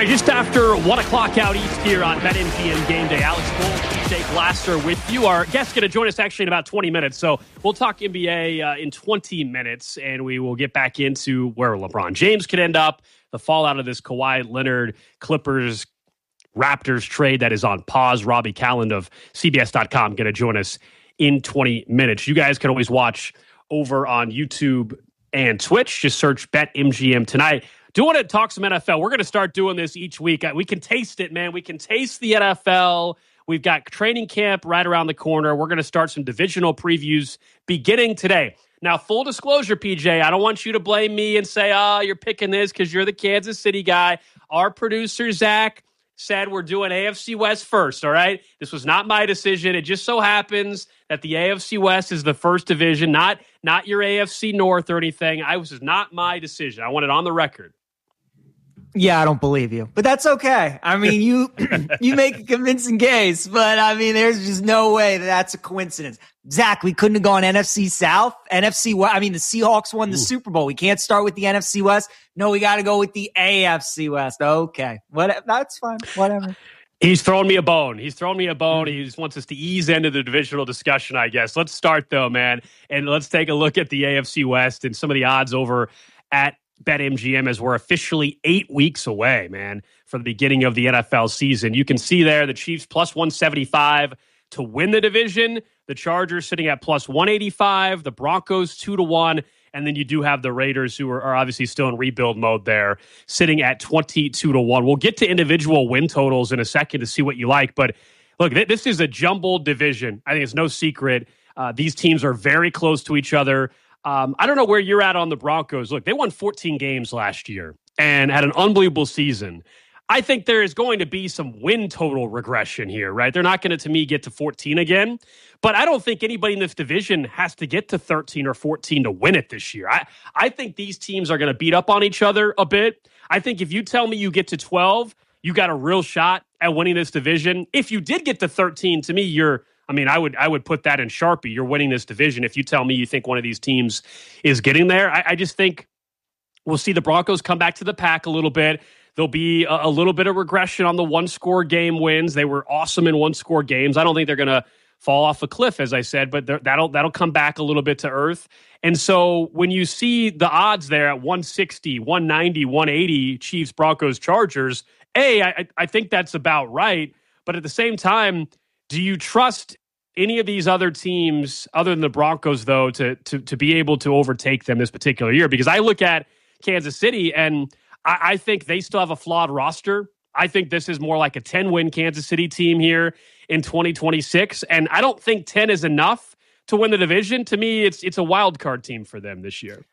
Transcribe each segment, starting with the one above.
right, just after 1 o'clock out east here on BetMGM Game Day. Alex Bull, Jake Glasser with you. Our guest's going to join us actually in about 20 minutes. So we'll talk NBA in 20 minutes, and we will get back into where LeBron James could end up, the fallout of this Kawhi Leonard Clippers Raptors trade that is on pause. Robbie Calland of CBS.com going to join us in 20 minutes. You guys can always watch over on YouTube and Twitch. Just search BetMGM tonight. Do want to talk some NFL. We're going to start doing this each week. We can taste it, man. We can taste the NFL. We've got training camp right around the corner. We're going to start some divisional previews beginning today. Now, full disclosure, PJ, I don't want you to blame me and say, you're picking this because you're the Kansas City guy. Our producer, Zach, said we're doing AFC West first, all right? This was not my decision. It just so happens that the AFC West is the first division, not your AFC North or anything. This is not my decision. I want it on the record. Yeah, I don't believe you, but that's okay. I mean, you make a convincing case, but I mean, there's just no way that's a coincidence. Zach, we couldn't have gone NFC South, NFC West. I mean, the Seahawks won the Super Bowl. We can't start with the NFC West. No, we got to go with the AFC West. Okay, that's fine. Whatever. He's throwing me a bone. He just wants us to ease into the divisional discussion, I guess. Let's start though, man, and let's take a look at the AFC West and some of the odds over at BetMGM as we're officially 8 weeks away, man, from the beginning of the NFL season. You can see there the Chiefs plus 175 to win the division. The Chargers sitting at plus 185. The Broncos 2-1. And then you do have the Raiders, who are obviously still in rebuild mode there, sitting at 22-1. We'll get to individual win totals in a second to see what you like. But look, this is a jumbled division. I think it's no secret. These teams are very close to each other. I don't know where you're at on the Broncos. Look, they won 14 games last year and had an unbelievable season. I think there is going to be some win total regression here, right? They're not going to me, get to 14 again. But I don't think anybody in this division has to get to 13 or 14 to win it this year. I think these teams are going to beat up on each other a bit. I think if you tell me you get to 12, you got a real shot at winning this division. If you did get to 13, to me, I would put that in Sharpie. You're winning this division if you tell me you think one of these teams is getting there. I just think we'll see the Broncos come back to the pack a little bit. There'll be a little bit of regression on the one-score game wins. They were awesome in one-score games. I don't think they're going to fall off a cliff, as I said, but that'll come back a little bit to earth. And so when you see the odds there at 160, 190, 180, Chiefs, Broncos, Chargers, I think that's about right. But at the same time, do you trust any of these other teams, other than the Broncos, though, to be able to overtake them this particular year? Because I look at Kansas City, and I think they still have a flawed roster. I think this is more like a 10-win Kansas City team here in 2026, and I don't think 10 is enough to win the division. To me, it's a wild card team for them this year.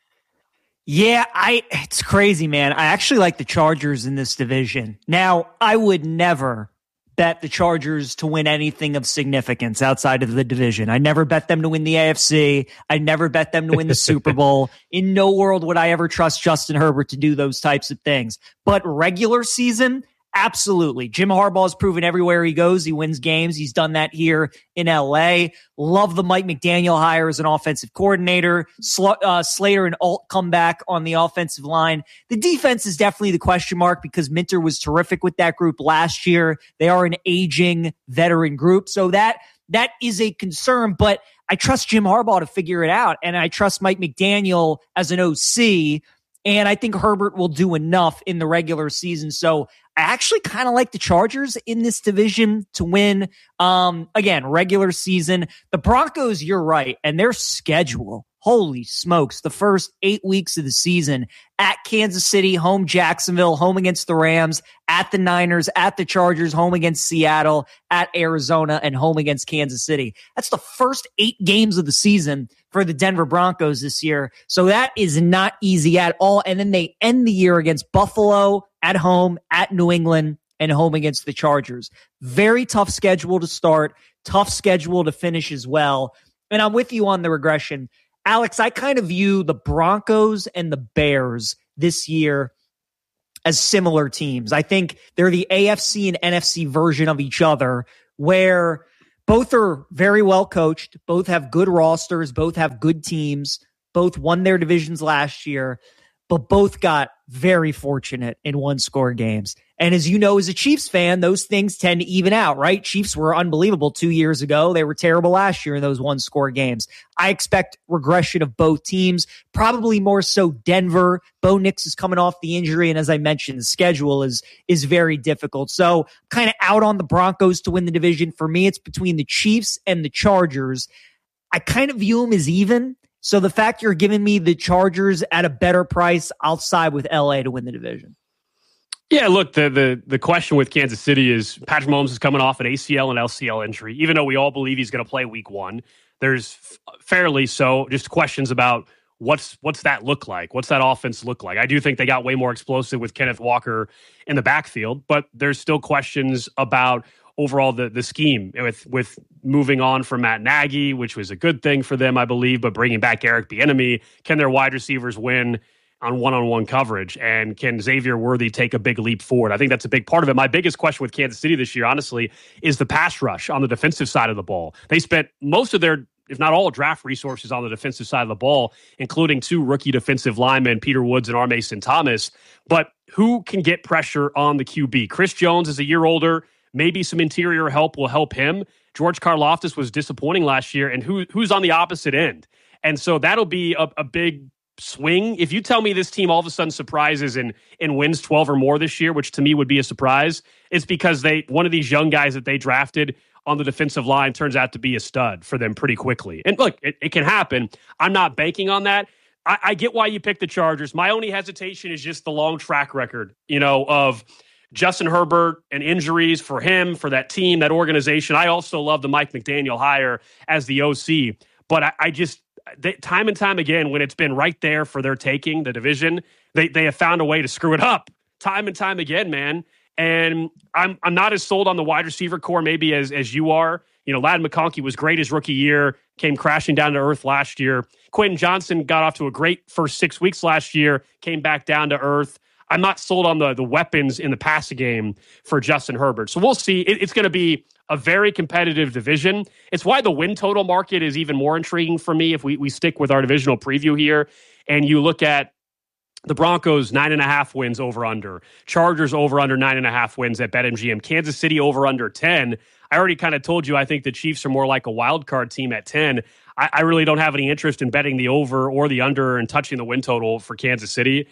Yeah, it's crazy, man. I actually like the Chargers in this division. Now, I would never bet the Chargers to win anything of significance outside of the division. I never bet them to win the AFC. I never bet them to win the Super Bowl. In no world would I ever trust Justin Herbert to do those types of things. But regular season, absolutely. Jim Harbaugh has proven everywhere he goes, he wins games. He's done that here in LA. Love the Mike McDaniel hire as an offensive coordinator. Slater and Alt come back on the offensive line. The defense is definitely the question mark because Minter was terrific with that group last year. They are an aging veteran group. So that is a concern, but I trust Jim Harbaugh to figure it out. And I trust Mike McDaniel as an OC. And I think Herbert will do enough in the regular season. So I actually kind of like the Chargers in this division to win. Again, regular season. The Broncos, you're right. And their schedule, holy smokes, the first 8 weeks of the season at Kansas City, home Jacksonville, home against the Rams, at the Niners, at the Chargers, home against Seattle, at Arizona, and home against Kansas City. That's the first 8 games of the season for the Denver Broncos this year. So that is not easy at all. And then they end the year against Buffalo, at home, at New England, and home against the Chargers. Very tough schedule to start, tough schedule to finish as well. And I'm with you on the regression. Alex, I kind of view the Broncos and the Bears this year as similar teams. I think they're the AFC and NFC version of each other, where both are very well coached, both have good rosters, both have good teams, both won their divisions last year. but both got very fortunate in one-score games. And as you know, as a Chiefs fan, those things tend to even out, right? Chiefs were unbelievable 2 years ago. They were terrible last year in those one-score games. I expect regression of both teams, probably more so Denver. Bo Nix is coming off the injury, and as I mentioned, the schedule is very difficult. So kind of out on the Broncos to win the division. For me, it's between the Chiefs and the Chargers. I kind of view them as even. So the fact you're giving me the Chargers at a better price, I'll side with LA to win the division. Yeah, look, the question with Kansas City is Patrick Mahomes is coming off an ACL and LCL injury. Even though we all believe he's going to play week one, there's fairly so just questions about what's that look like? What's that offense look like? I do think they got way more explosive with Kenneth Walker in the backfield, but there's still questions about overall the scheme with moving on from Matt Nagy, which was a good thing for them, I believe, but bringing back Eric Bieniemy. Can their wide receivers win on one-on-one coverage? And can Xavier Worthy take a big leap forward? I think that's a big part of it. My biggest question with Kansas City this year, honestly, is the pass rush on the defensive side of the ball. They spent most of their, if not all, draft resources on the defensive side of the ball, including 2 rookie defensive linemen, Peter Woods and Armey St. Thomas. But who can get pressure on the QB? Chris Jones is a year older. Maybe some interior help will help him. George Karlaftis was disappointing last year, and who's on the opposite end? And so that'll be a big swing. If you tell me this team all of a sudden surprises and wins 12 or more this year, which to me would be a surprise, it's because one of these young guys that they drafted on the defensive line turns out to be a stud for them pretty quickly. And look, it can happen. I'm not banking on that. I get why you picked the Chargers. My only hesitation is just the long track record, of Justin Herbert and injuries for him, for that team, that organization. I also love the Mike McDaniel hire as the OC, but I just, time and time again, when it's been right there for their taking, the division, they have found a way to screw it up time and time again, man. And I'm not as sold on the wide receiver core maybe as you are. Ladd McConkey was great his rookie year, came crashing down to earth last year. Quentin Johnson got off to a great first 6 weeks last year, came back down to earth. I'm not sold on the weapons in the passing game for Justin Herbert. So we'll see. It's going to be a very competitive division. It's why the win total market is even more intriguing for me if we stick with our divisional preview here. And you look at the Broncos, 9.5 wins over under. Chargers over under 9.5 wins at BetMGM. Kansas City over under 10. I already kind of told you I think the Chiefs are more like a wild card team at 10. I really don't have any interest in betting the over or the under and touching the win total for Kansas City.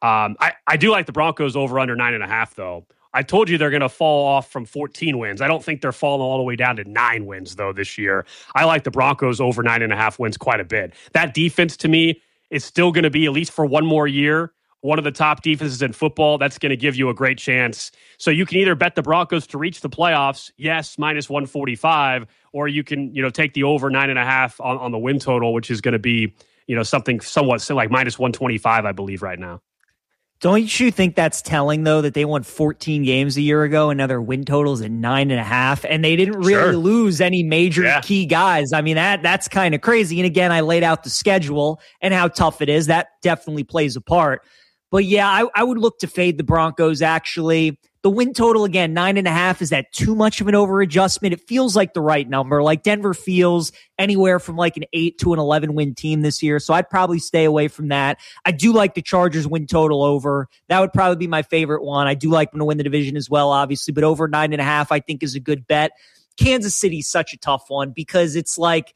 I do like the Broncos over under 9.5, though. I told you they're going to fall off from 14 wins. I don't think they're falling all the way down to 9 wins, though, this year. I like the Broncos over 9.5 wins quite a bit. That defense, to me, is still going to be, at least for one more year, one of the top defenses in football. That's going to give you a great chance. So you can either bet the Broncos to reach the playoffs, yes, minus 145, or you can, take the over 9.5 on the win total, which is going to be, something somewhat like minus 125, I believe, right now. Don't you think that's telling, though, that they won 14 games a year ago and now their win totals at 9.5, and they didn't really lose any major key guys? I mean, that's kind of crazy. And again, I laid out the schedule and how tough it is. That definitely plays a part. But yeah, I would look to fade the Broncos, actually. The win total, again, 9.5. Is that too much of an over adjustment? It feels like the right number. Like Denver feels anywhere from like an 8 to an 11 win team this year. So I'd probably stay away from that. I do like the Chargers win total over. That would probably be my favorite one. I do like them to win the division as well, obviously, but over 9.5, I think is a good bet. Kansas City's such a tough one because it's like,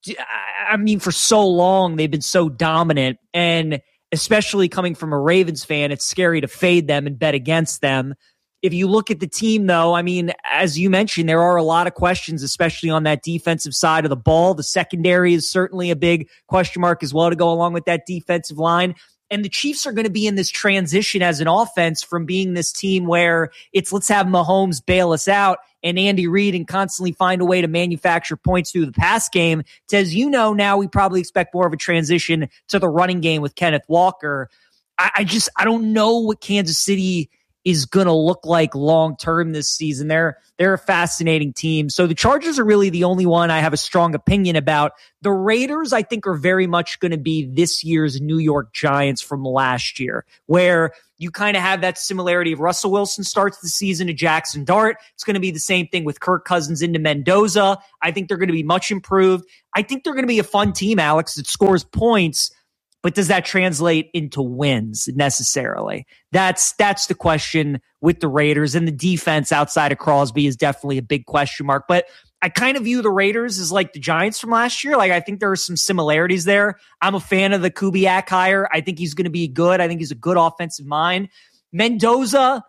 for so long, they've been so dominant, and especially coming from a Ravens fan, it's scary to fade them and bet against them. If you look at the team, though, as you mentioned, there are a lot of questions, especially on that defensive side of the ball. The secondary is certainly a big question mark as well to go along with that defensive line. And the Chiefs are going to be in this transition as an offense from being this team where it's let's have Mahomes bail us out and Andy Reid and constantly find a way to manufacture points through the pass game to, as you know, now we probably expect more of a transition to the running game with Kenneth Walker. I don't know what Kansas City is going to look like long-term this season. They're a fascinating team. So the Chargers are really the only one I have a strong opinion about. The Raiders, I think, are very much going to be this year's New York Giants from last year, where you kind of have that similarity of Russell Wilson starts the season to Jackson Dart. It's going to be the same thing with Kirk Cousins into Mendoza. I think they're going to be much improved. I think they're going to be a fun team, Alex, that scores points. but does that translate into wins necessarily? That's the question with the Raiders, and the defense outside of Crosby is definitely a big question mark. But I kind of view the Raiders as like the Giants from last year. Like, I think there are some similarities there. I'm a fan of the Kubiak hire. I think he's going to be good. I think he's a good offensive mind. Mendoza,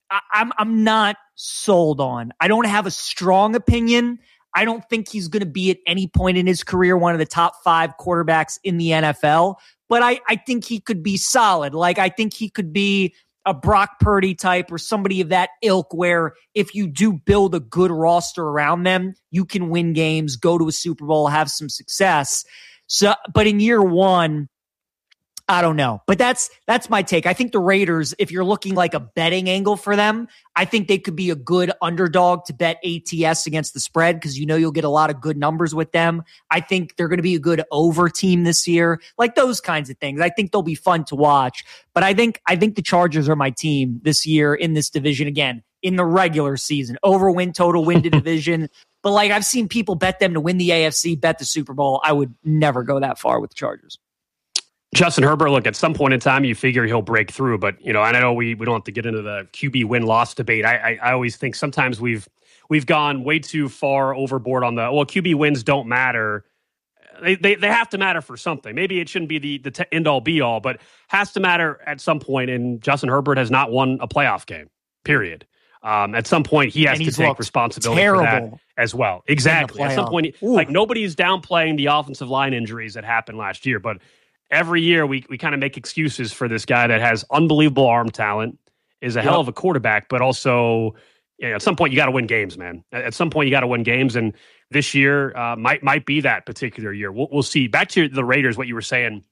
I'm not sold on. I don't have a strong opinion. I don't think he's going to be at any point in his career one of the top 5 quarterbacks in the NFL, but I think he could be solid. Like, I think he could be a Brock Purdy type or somebody of that ilk where if you do build a good roster around them, you can win games, go to a Super Bowl, have some success. So, but in year one, I don't know, but that's my take. I think the Raiders, if you're looking like a betting angle for them, I think they could be a good underdog to bet ATS against the spread because you'll get a lot of good numbers with them. I think they're going to be a good over team this year, like those kinds of things. I think they'll be fun to watch, but I think the Chargers are my team this year in this division again in the regular season. Over win total, win the division. But like I've seen people bet them to win the AFC, bet the Super Bowl. I would never go that far with the Chargers. Justin Herbert, look, at some point in time, you figure he'll break through. But, and I know we don't have to get into the QB win-loss debate. I always think sometimes we've gone way too far overboard on QB wins don't matter. They have to matter for something. Maybe it shouldn't be the end-all, be-all, but has to matter at some point. And Justin Herbert has not won a playoff game, period. At some point, he has to take responsibility for that as well. Exactly. At some point, nobody's downplaying the offensive line injuries that happened last year, but every year we kind of make excuses for this guy that has unbelievable arm talent, is a hell of a quarterback, but also at some point you got to win games, man. At some point you got to win games, and this year might be that particular year. We'll see. Back to the Raiders, what you were saying.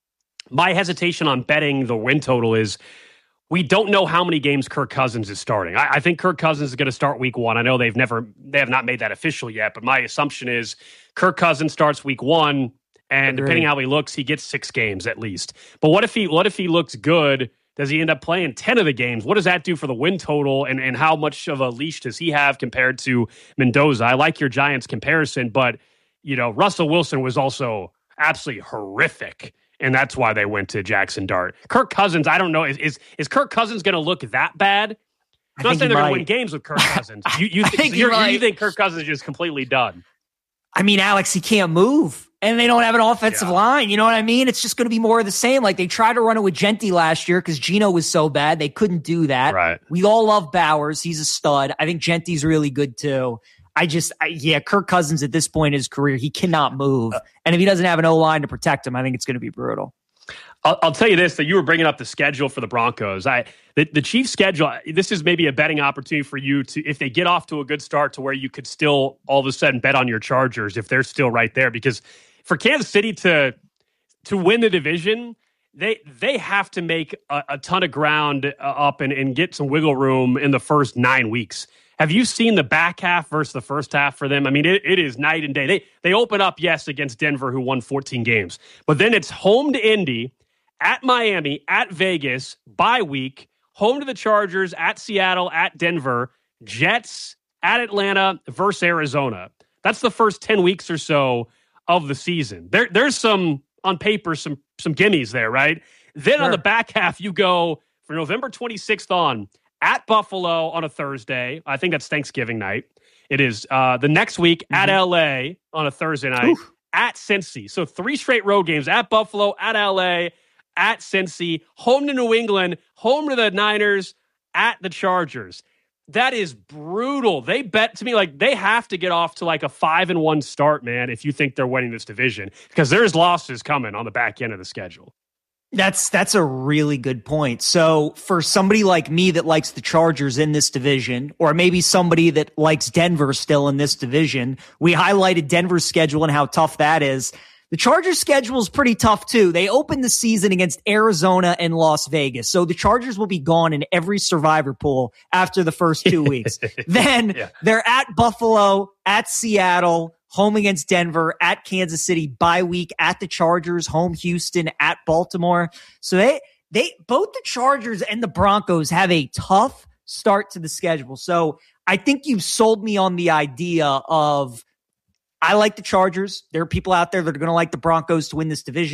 My hesitation on betting the win total is we don't know how many games Kirk Cousins is starting. I think Kirk Cousins is going to start week 1. I know they have not made that official yet, but my assumption is Kirk Cousins starts week 1. And depending how he looks, he gets 6 games at least. But what if he looks good? Does he end up playing 10 of the games? What does that do for the win total? And how much of a leash does he have compared to Mendoza? I like your Giants comparison, but Russell Wilson was also absolutely horrific, and that's why they went to Jackson Dart. Kirk Cousins, I don't know. Is Kirk Cousins going to look that bad? I'm not saying they're going to win games with Kirk Cousins. You think Kirk Cousins is just completely done? I mean, Alex, he can't move. And they don't have an offensive line. You know what I mean? It's just going to be more of the same. Like they tried to run it with Genti last year because Geno was so bad. They couldn't do that. Right. We all love Bowers. He's a stud. I think Genti's really good too. Kirk Cousins at this point in his career, he cannot move. And if he doesn't have an O-line to protect him, I think it's going to be brutal. I'll tell you this, that you were bringing up the schedule for the Broncos. The Chiefs' schedule, this is maybe a betting opportunity for you to, if they get off to a good start to where you could still all of a sudden bet on your Chargers if they're still right there. Because for Kansas City to win the division, they have to make a ton of ground up and get some wiggle room in the first 9 weeks. Have you seen the back half versus the first half for them? I mean, it is night and day. They open up, yes, against Denver, who won 14 games. But then it's home to Indy, at Miami, at Vegas, bye week, home to the Chargers, at Seattle, at Denver, Jets, at Atlanta, versus Arizona. That's the first 10 weeks or so of the season. There's some, on paper, some gimmies there, right? Then on the back half, you go for November 26th on, at Buffalo on a Thursday. I think that's Thanksgiving night. It is the next week at LA on a Thursday night, at Cincy. So 3 straight road games at Buffalo, at LA, at Cincy, home to New England, home to the Niners, at the Chargers. That is brutal. They bet to me like they have to get off to like a 5-1 start, man, if you think they're winning this division, because there's losses coming on the back end of the schedule. That's a really good point. So for somebody like me that likes the Chargers in this division, or maybe somebody that likes Denver still in this division, we highlighted Denver's schedule and how tough that is. The Chargers' schedule is pretty tough too. They open the season against Arizona and Las Vegas. So the Chargers will be gone in every survivor pool after the first 2 weeks. Then they're at Buffalo, at Seattle, home against Denver, at Kansas City, bye week, at the Chargers, home Houston, at Baltimore. So they both the Chargers and the Broncos have a tough start to the schedule. So I think you've sold me on the idea of I like the Chargers. There are people out there that are going to like the Broncos to win this division.